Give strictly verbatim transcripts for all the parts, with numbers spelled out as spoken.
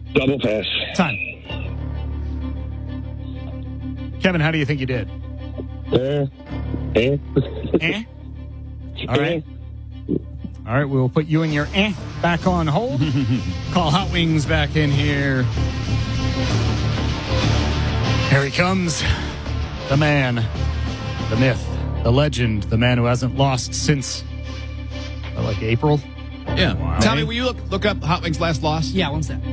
Double pass. Time. Kevin, how do you think you did? Eh. Eh. Eh? All right. All right, we will put you and your eh back on hold. Call Hot Wings back in here. Here he comes. The man, the myth, the legend, the man who hasn't lost since, uh, like, April? Yeah. Wow. Tommy, will you look look up Hot Wings' last loss? Yeah, one sec.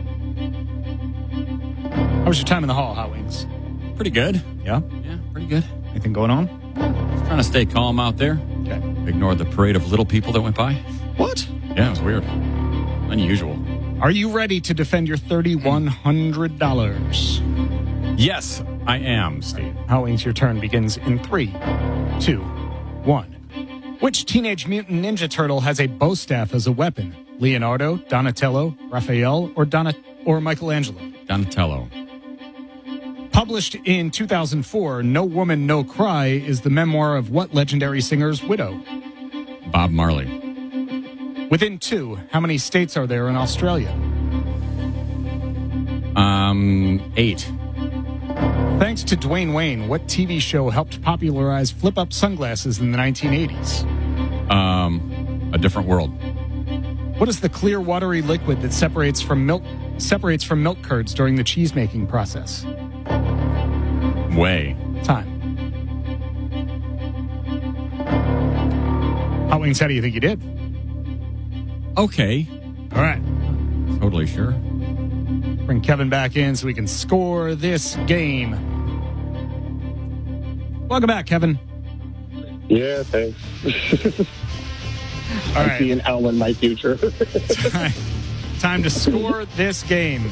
How was your time in the hall, Hot Wings? Pretty good. Yeah? Yeah, pretty good. Anything going on? Just trying to stay calm out there. Okay. Ignored the parade of little people that went by. What? Yeah, it was weird. Unusual. Are you ready to defend your three thousand one hundred dollars? Yes, I am, Steve. Hot Wings, your turn begins in three, two, one. Which Teenage Mutant Ninja Turtle has a bow staff as a weapon? Leonardo, Donatello, Raphael, or Donna or Michelangelo? Donatello. Published in two thousand four, No Woman, No Cry is the memoir of what legendary singer's widow? Bob Marley. Within two, how many states are there in Australia? Um, eight. Thanks to Dwayne Wayne, what T V show helped popularize flip-up sunglasses in the nineteen eighties? Um, A Different World. What is the clear, watery liquid that separates from milk separates from milk curds during the cheese-making process? Way. Time. Hot Wings, how do you think you did? Okay. All right. Totally sure. Bring Kevin back in so we can score this game. Welcome back, Kevin. Yeah, thanks. All I right. see an L in my future. Time, time to score this game.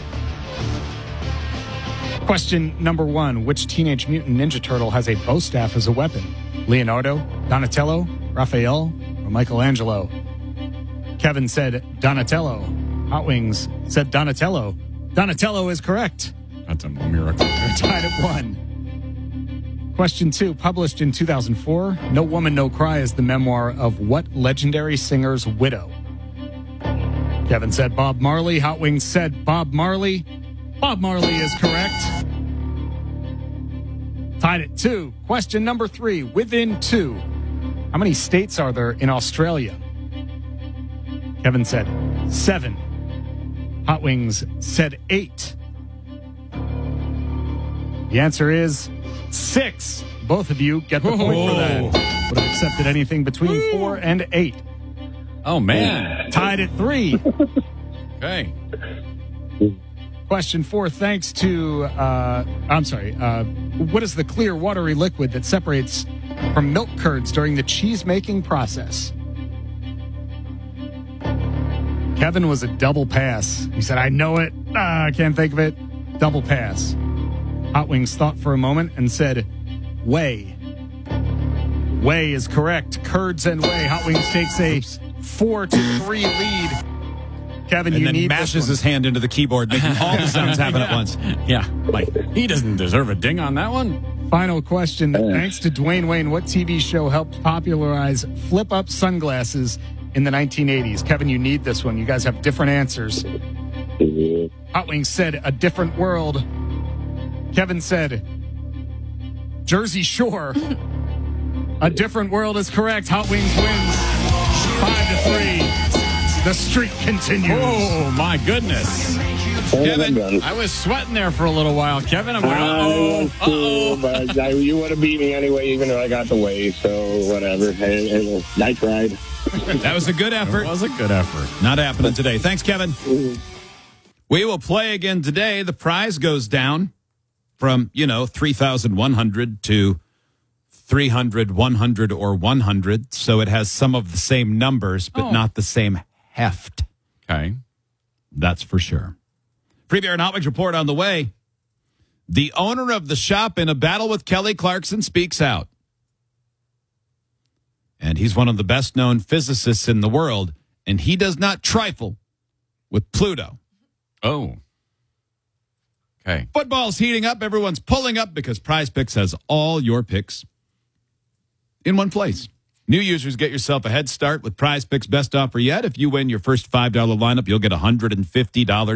Question number one. Which Teenage Mutant Ninja Turtle has a bow staff as a weapon? Leonardo, Donatello, Raphael, or Michelangelo? Kevin said Donatello. Hot Wings said Donatello. Donatello is correct. That's a miracle. We're tied at one. Question two. Published in two thousand four, No Woman, No Cry is the memoir of what legendary singer's widow? Kevin said Bob Marley. Hot Wings said Bob Marley. Bob Marley is correct. Tied at two. Question number three. Within two, how many states are there in Australia? Kevin said seven. Hot Wings said eight. The answer is six. Both of you get the point for that. Would have accepted anything between four and eight. Oh, man. Tied at three. Okay. Question four. Thanks to, uh, I'm sorry, uh, what is the clear, watery liquid that separates from milk curds during the cheese-making process? Kevin was a double pass. He said, I know it. Ah, I can't think of it. Double pass. Hot Wings thought for a moment and said, whey. Whey is correct. Curds and whey. Hot Wings takes a four to three lead. Kevin, and you then need mashes this one. his hand into the keyboard, making all the sounds happen at once. Yeah. Like, he doesn't deserve a ding on that one. Final question. Thanks to Dwayne Wayne, what T V show helped popularize flip-up sunglasses in the nineteen eighties? Kevin, you need this one. You guys have different answers. Hot Wings said A Different World. Kevin said Jersey Shore. A Different World is correct. Hot Wings wins five to three. The streak continues. Oh, my goodness. Kevin, I was sweating there for a little while. Kevin, I'm going, uh-oh, uh-oh. But I, you would have beat me anyway, even though I got the way, so whatever. I, I tried. That was a good effort. It was a good effort. Not happening today. Thanks, Kevin. We will play again today. The prize goes down from, you know, three thousand one hundred to three hundred, one hundred, or one hundred. So it has some of the same numbers, but Oh. not the same heft. Okay. That's for sure. Free Beer and Hot Wings report on the way. The owner of the shop in a battle with Kelly Clarkson speaks out. And he's one of the best-known physicists in the world, and he does not trifle with Pluto. Oh. Okay. Football's heating up. Everyone's pulling up because Prize Picks has all your picks in one place. New users get yourself a head start with Prize Picks' best offer yet. If you win your first five dollar lineup, you'll get one hundred fifty dollars.